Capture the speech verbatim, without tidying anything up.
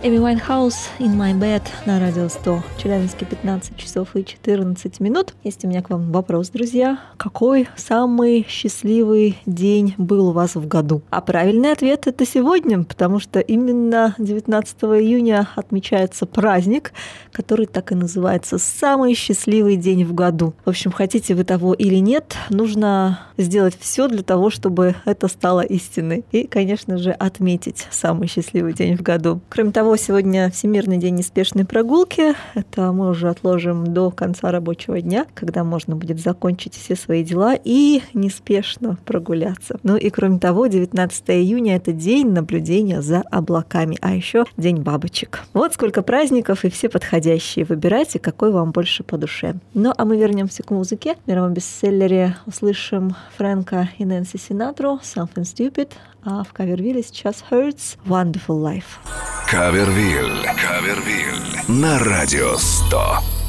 Эми Уайнхаус «In My Bed» на Радио сто. Челябинске пятнадцать часов и четырнадцать минут. Есть у меня к вам вопрос, друзья. Какой самый счастливый день был у вас в году? А правильный ответ — это сегодня, потому что именно девятнадцатого июня отмечается праздник, который так и называется «Самый счастливый день в году». В общем, хотите вы того или нет, нужно сделать все для того, чтобы это стало истиной. И, конечно же, отметить самый счастливый день в году. Кроме того, сегодня Всемирный день неспешной прогулки. Это мы уже отложим до конца рабочего дня, когда можно будет закончить все свои дела и неспешно прогуляться. Ну и кроме того, девятнадцатого июня – это день наблюдения за облаками, а еще день бабочек. Вот сколько праздников, и все подходящие. Выбирайте, какой вам больше по душе. Ну а мы вернемся к музыке. В мировом бестселлере услышим Фрэнка и Нэнси Синатру «Something Stupid», а в Кавервилле сейчас Hurts «Wonderful Life». Кавервилл. Кавервилл. На Радио сто.